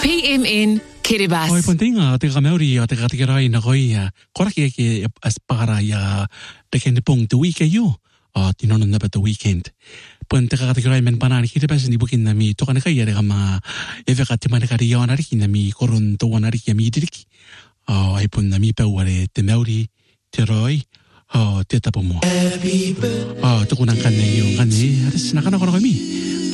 PMN Kiribati. Oi pontinga te kameuri o te katirai na koia. Koraki ke aspara ya te kende pong te week yo. Tinono na ba te weekend. Pon te katirai men banani Kiribati ni bukin na mi to kana kai ya ma eve ka te mane ka ria na riki na mi koron to wana riki mi diriki. Ai pon na mi pa wale te meuri te roi. Te tapo mo. Te kunang kane yo kane. Ares nakana kono kami.